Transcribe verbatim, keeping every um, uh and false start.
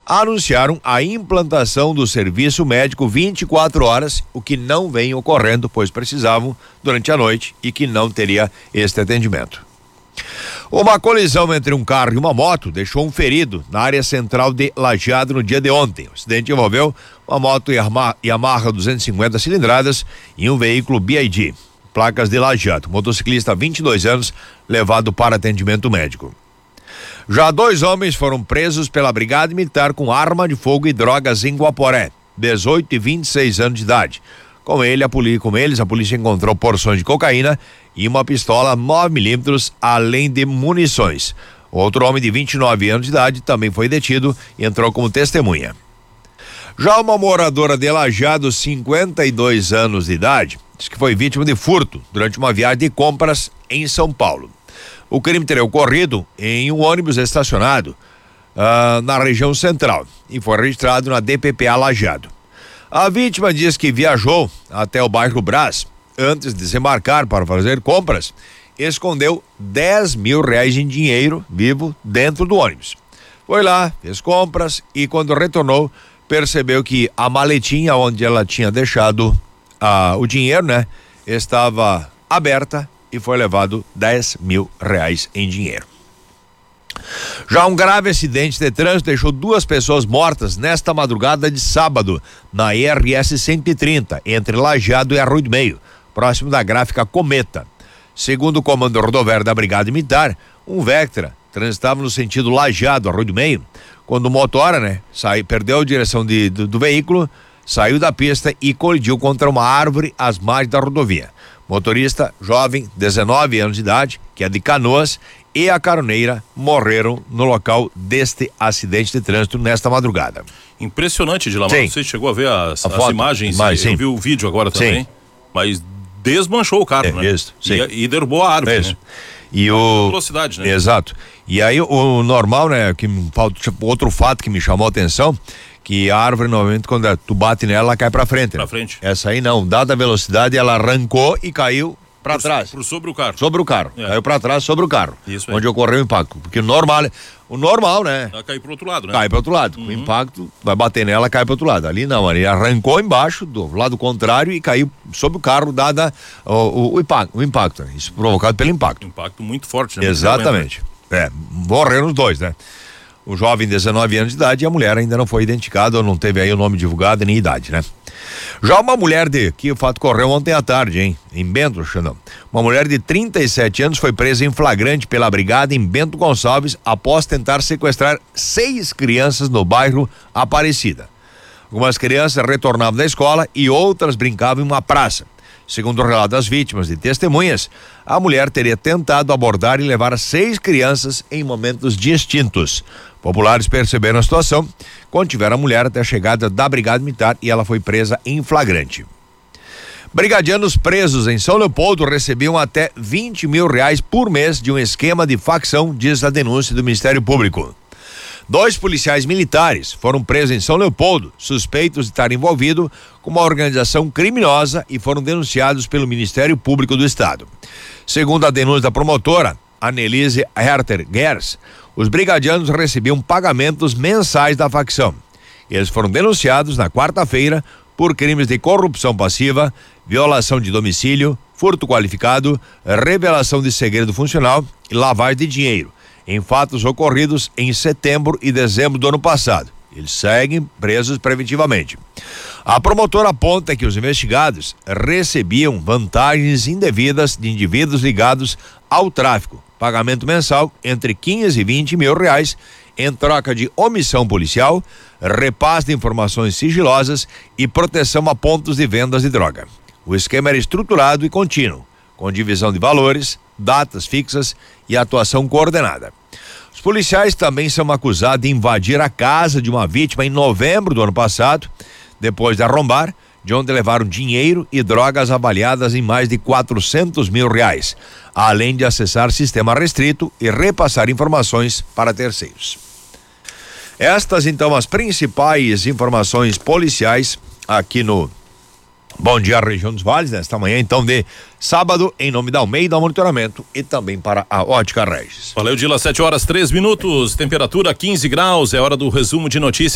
anunciaram a implantação do serviço médico vinte e quatro horas, o que não vem ocorrendo, pois precisavam durante a noite e que não teria este atendimento. Uma colisão entre um carro e uma moto deixou um ferido na área central de Lajeado no dia de ontem. O acidente envolveu uma moto Yamaha duzentos e cinquenta cilindradas e um veículo B I D, placas de Lajeado. Motociclista, vinte e dois anos, levado para atendimento médico. Já dois homens foram presos pela Brigada Militar com arma de fogo e drogas em Guaporé, dezoito e vinte e seis anos de idade. Com ele, a polícia, com eles, a polícia encontrou porções de cocaína e uma pistola nove milímetros, além de munições. Outro homem de vinte e nove anos de idade também foi detido e entrou como testemunha. Já uma moradora de Lajeado, cinquenta e dois anos de idade, diz que foi vítima de furto durante uma viagem de compras em São Paulo. O crime teria ocorrido em um ônibus estacionado uh, na região central e foi registrado na D P P A Lajeado. A vítima diz que viajou até o bairro Brás antes de desembarcar para fazer compras, escondeu dez mil reais em dinheiro vivo dentro do ônibus. Foi lá, fez compras e quando retornou percebeu que a maletinha onde ela tinha deixado uh, o dinheiro, né, estava aberta e foi levado dez mil reais em dinheiro. Já um grave acidente de trânsito deixou duas pessoas mortas nesta madrugada de sábado, na I R S cento e trinta, entre Lajeado e Arroio do Meio, próximo da gráfica Cometa. Segundo o comando rodoviário da Brigada Militar, um Vectra transitava no sentido Lajeado, Arroio do Meio, quando o motora, né, saiu, perdeu a direção de, do, do veículo, saiu da pista e colidiu contra uma árvore às margens da rodovia. Motorista, jovem, dezenove anos de idade, que é de Canoas, e a caroneira morreram no local deste acidente de trânsito nesta madrugada. Impressionante, Dilamar. Você chegou a ver as, a as foto, imagens? mas, eu sim. vi o vídeo agora também. Sim. Mas desmanchou o carro, é, né? Isso, sim. E, e derrubou a árvore, isso. né? E o... velocidade, né? Exato. E aí o, o normal, né, que outro fato que me chamou a atenção, que a árvore, normalmente, quando tu bate nela, ela cai pra frente. Pra né? frente. Essa aí não, dada a velocidade, ela arrancou e caiu pra por, trás. Por sobre o carro. Sobre o carro. É. Caiu pra trás, sobre o carro. Isso aí. Onde ocorreu o impacto. Porque o normal, o normal, né? Ela caiu pro outro lado, né? Cai pro outro lado. Uhum. O impacto vai bater nela, cai pro outro lado. Ali não, ali arrancou embaixo, do lado contrário e caiu sobre o carro, dada o, o, o impacto. O impacto, né? Isso provocado pelo impacto. Impacto muito forte, né? Exatamente. É, morreram os dois, né? O jovem de dezenove anos de idade e a mulher ainda não foi identificada ou não teve aí o nome divulgado nem idade, né? Já uma mulher de, que o fato correu ontem à tarde, hein? Em Bento, Xandão. Uma mulher de trinta e sete anos foi presa em flagrante pela brigada em Bento Gonçalves após tentar sequestrar seis crianças no bairro Aparecida. Algumas crianças retornavam da escola e outras brincavam em uma praça. Segundo o relato das vítimas e testemunhas, a mulher teria tentado abordar e levar seis crianças em momentos distintos. Populares perceberam a situação, contiveram a mulher até a chegada da Brigada Militar e ela foi presa em flagrante. Brigadianos presos em São Leopoldo recebiam até vinte mil reais por mês de um esquema de facção, diz a denúncia do Ministério Público. Dois policiais militares foram presos em São Leopoldo, suspeitos de estar envolvidos com uma organização criminosa e foram denunciados pelo Ministério Público do Estado. Segundo a denúncia da promotora, Annelise Herter Gers, os brigadianos recebiam pagamentos mensais da facção. Eles foram denunciados na quarta-feira por crimes de corrupção passiva, violação de domicílio, furto qualificado, revelação de segredo funcional e lavagem de dinheiro, em fatos ocorridos em setembro e dezembro do ano passado. Eles seguem presos preventivamente. A promotora aponta que os investigados recebiam vantagens indevidas de indivíduos ligados ao tráfico, pagamento mensal entre quinze e vinte mil reais em troca de omissão policial, repasse de informações sigilosas e proteção a pontos de vendas de droga. O esquema era estruturado e contínuo, com divisão de valores, datas fixas e atuação coordenada. Os policiais também são acusados de invadir a casa de uma vítima em novembro do ano passado, depois de arrombar, de onde levaram dinheiro e drogas avaliadas em mais de quatrocentos mil reais, além de acessar sistema restrito e repassar informações para terceiros. Estas, então, as principais informações policiais aqui no Bom Dia Região dos Vales, nesta manhã, então, de sábado, em nome da Almeida Monitoramento e também para a Ótica Regis. Valeu, Dila, sete horas, três minutos, temperatura quinze graus, é hora do resumo de notícias.